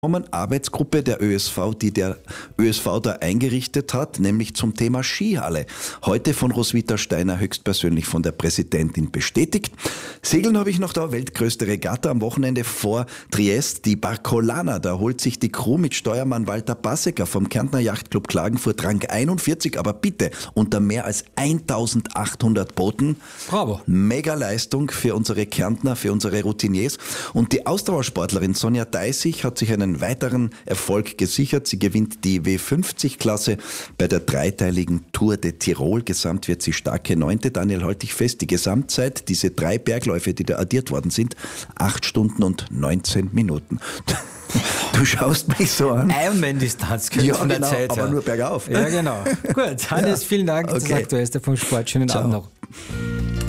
Arbeitsgruppe der ÖSV, die der ÖSV da eingerichtet hat, nämlich zum Thema Skihalle. Heute von Roswitha Steiner höchstpersönlich von der Präsidentin bestätigt. Segeln habe ich noch da, weltgrößte Regatta am Wochenende vor Triest, die Barcolana. Da holt sich die Crew mit Steuermann Walter Passecker vom Kärntner Yachtclub Klagenfurt Rang 41, aber bitte unter mehr als 1800 Booten. Bravo. Mega Leistung für unsere Kärntner, für unsere Routiniers. Und die Ausdauersportlerin Sonja Deißig hat sich einen weiteren Erfolg gesichert. Sie gewinnt die W50-Klasse bei der dreiteiligen Tour de Tirol. Gesamt wird sie starke 9. Daniel, halte ich fest, die Gesamtzeit, diese 3 Bergläufe, die da addiert worden sind, 8 Stunden und 19 Minuten. Du schaust mich so an. Ironman-Distanz könnte Ja, von der genau, Zeit aber her. nur bergauf. Ja, genau. Gut, Hannes, vielen Dank. Das Okay. Aktuellste vom Sport. Schönen Ciao. Abend noch.